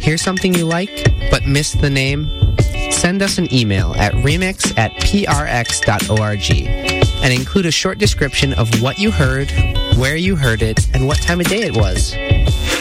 Hear something you like, but missed the name? Send us an email at remix@prx.org and include a short description of what you heard, where you heard it, and what time of day it was.